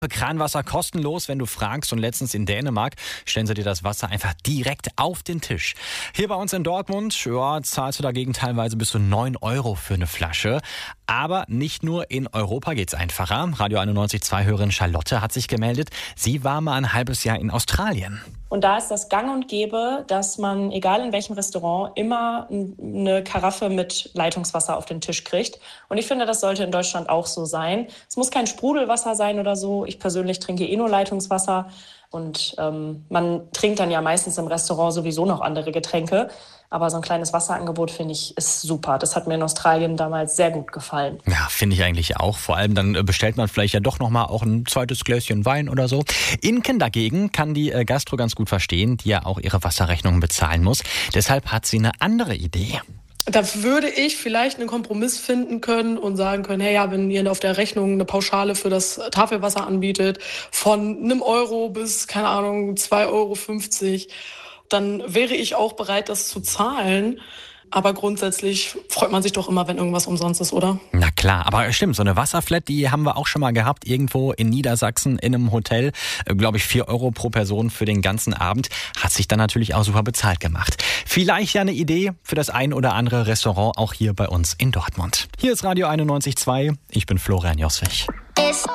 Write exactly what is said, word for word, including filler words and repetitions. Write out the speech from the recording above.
Kranwasser kostenlos, wenn du fragst. Und letztens in Dänemark stellen sie dir das Wasser einfach direkt auf den Tisch. Hier bei uns in Dortmund ja, zahlst du dagegen teilweise bis zu neun Euro für eine Flasche. Aber nicht nur in Europa geht's einfacher. Radio einundneunzig Komma zwei Hörerin Charlotte hat sich gemeldet. Sie war mal ein halbes Jahr in Australien. Und da ist das gang und gäbe, dass man, egal in welchem Restaurant, immer eine Karaffe mit Leitungswasser auf den Tisch kriegt. Und ich finde, das sollte in Deutschland auch so sein. Es muss kein Sprudelwasser sein oder so. Ich persönlich trinke eh nur Leitungswasser. Und ähm, man trinkt dann ja meistens im Restaurant sowieso noch andere Getränke. Aber so ein kleines Wasserangebot, finde ich, ist super. Das hat mir in Australien damals sehr gut gefallen. Ja, finde ich eigentlich auch. Vor allem dann bestellt man vielleicht ja doch nochmal auch ein zweites Gläschen Wein oder so. Inken dagegen kann die Gastro ganz gut verstehen, die ja auch ihre Wasserrechnungen bezahlen muss. Deshalb hat sie eine andere Idee. Da würde ich vielleicht einen Kompromiss finden können und sagen können, hey, ja, wenn ihr auf der Rechnung eine Pauschale für das Tafelwasser anbietet, von einem Euro bis, keine Ahnung, zwei Euro fünfzig, dann wäre ich auch bereit, das zu zahlen. Aber grundsätzlich freut man sich doch immer, wenn irgendwas umsonst ist, oder? Na klar, aber stimmt, so eine Wasserflat, die haben wir auch schon mal gehabt, irgendwo in Niedersachsen in einem Hotel. Glaube ich, vier Euro pro Person für den ganzen Abend. Hat sich dann natürlich auch super bezahlt gemacht. Vielleicht ja eine Idee für das ein oder andere Restaurant auch hier bei uns in Dortmund. Hier ist Radio einundneunzig Komma zwei. Ich bin Florian Joswig.